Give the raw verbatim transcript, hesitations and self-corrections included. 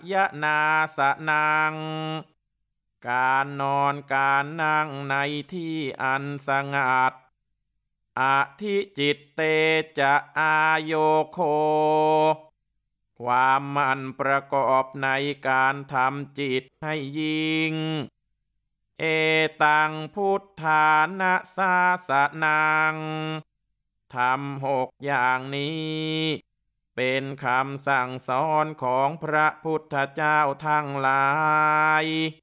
ยนาสนังการนอนการนั่งในที่อันสงัดอธิจิตเตจะอาโยโคความมันประกอบในการทำจิตให้ยิ่งเอตังพุทธานะสาสนังทำหกอย่างนี้เป็นคำสั่งสอนของพระพุทธเจ้าทั้งหลาย